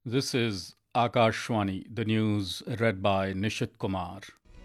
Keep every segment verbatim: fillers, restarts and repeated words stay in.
This is Akashwani, the news read by Nishit Kumar.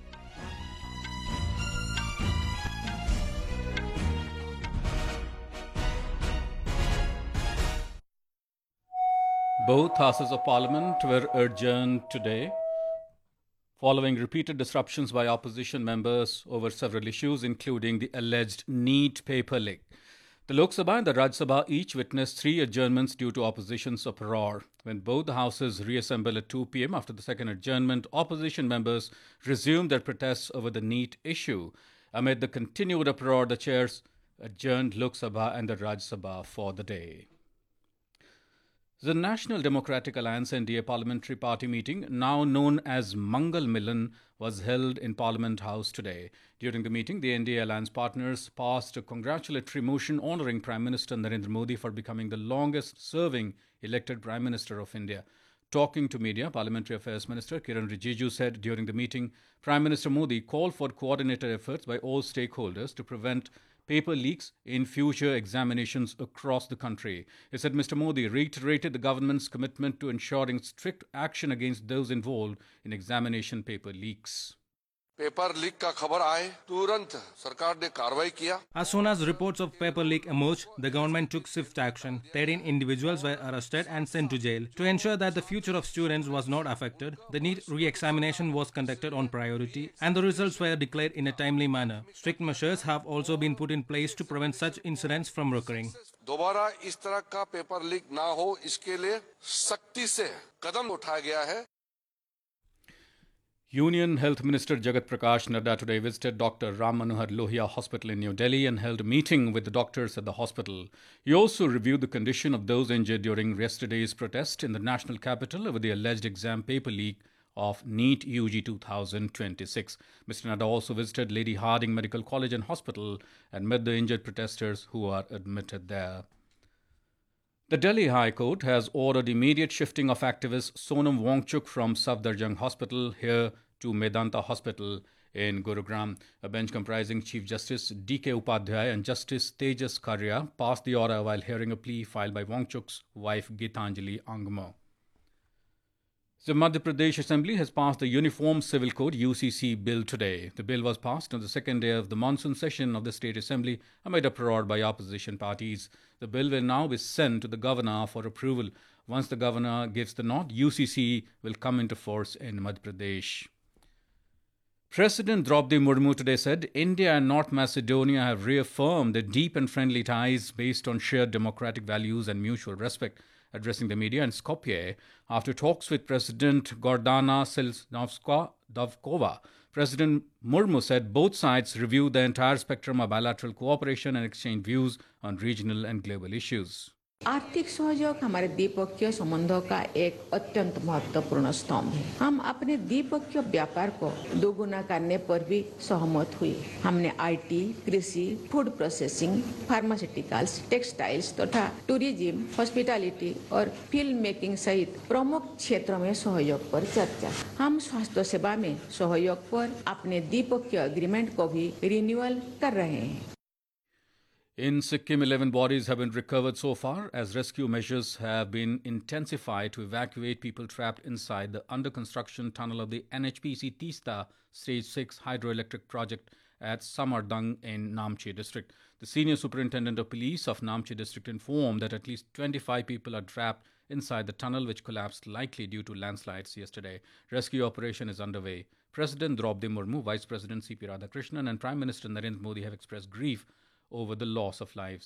Both houses of parliament were adjourned today following repeated disruptions by opposition members over several issues, including the alleged NEET paper leak. The Lok Sabha and the Rajya Sabha each witnessed three adjournments due to opposition's uproar. When both the houses reassembled at two p m after the second adjournment, opposition members resumed their protests over the NEET issue. Amid the continued uproar, the chairs adjourned Lok Sabha and the Rajya Sabha for the day. The National Democratic Alliance N D A Parliamentary Party meeting, now known as Mangal Milan, was held in Parliament House today. During the meeting, the N D A Alliance partners passed a congratulatory motion honouring Prime Minister Narendra Modi for becoming the longest-serving elected Prime Minister of India. Talking to media, Parliamentary Affairs Minister Kiran Rijiju said during the meeting, Prime Minister Modi called for coordinated efforts by all stakeholders to prevent paper leaks in future examinations across the country. He said Mister Modi reiterated the government's commitment to ensuring strict action against those involved in examination paper leaks. Paper leak का खबर आए तुरंत सरकार ने कार्रवाई किया. As soon as reports of paper leak emerged, the government took swift action. thirteen individuals were arrested and sent to jail. To ensure that the future of students was not affected, the NEET re-examination was conducted on priority and the results were declared in a timely manner. Strict measures have also been put in place to prevent such incidents from recurring. दोबारा इस तरह का paper leak ना हो, इसके लिए सख्ती से कदम उठाया गया है. Union Health Minister Jagat Prakash Nadda today visited Doctor Ram Manohar Lohia Hospital in New Delhi and held a meeting with the doctors at the hospital. He also reviewed the condition of those injured during yesterday's protest in the national capital over the alleged exam paper leak of NEET U G two thousand twenty-six. Mister Nadda also visited Lady Hardinge Medical College and Hospital and met the injured protesters who are admitted there. The Delhi High Court has ordered immediate shifting of activist Sonam Wangchuk from Safdarjung Hospital here to Medanta Hospital in Gurugram. A bench comprising Chief Justice D K Upadhyay and Justice Tejas Karya passed the order while hearing a plea filed by Wangchuk's wife Gitanjali Angmo. The Madhya Pradesh Assembly has passed the Uniform Civil Code U C C bill today. The bill was passed on the second day of the monsoon session of the State Assembly amid uproar by opposition parties. The bill will now be sent to the Governor for approval. Once the Governor gives the nod, U C C will come into force in Madhya Pradesh. President Draupadi Murmu today said India and North Macedonia have reaffirmed their deep and friendly ties based on shared democratic values and mutual respect. Addressing the media in Skopje after talks with President Gordana Selnovska-Dovkova, President Murmu said both sides reviewed the entire spectrum of bilateral cooperation and exchanged views on regional and global issues. आर्थिक सहयोग हमारे द्विपक्षीय संबंधों का एक अत्यंत महत्वपूर्ण स्तंभ है. हम अपने द्विपक्षीय व्यापार को दोगुना करने पर भी सहमत हुए. हमने आईटी, कृषि, फूड प्रोसेसिंग, फार्मास्यूटिकल्स, टेक्सटाइल्स तथा टूरिज्म, हॉस्पिटैलिटी और फिल्म मेकिंग सहित प्रमुख क्षेत्रों में सहयोग पर चर्चा. हम स्वास्थ्य सेवा में सहयोग पर अपने द्विपक्षीय एग्रीमेंट को भी रिन्यूअल कर रहे हैं. In Sikkim, eleven bodies have been recovered so far as rescue measures have been intensified to evacuate people trapped inside the under-construction tunnel of the N H P C Teesta Stage six hydroelectric project at Samardang in Namche district. The senior superintendent of police of Namche district informed that at least twenty-five people are trapped inside the tunnel, which collapsed likely due to landslides yesterday. Rescue operation is underway. President Draupadi Murmu, Vice President C P Radhakrishnan and Prime Minister Narendra Modi have expressed grief over the loss of lives.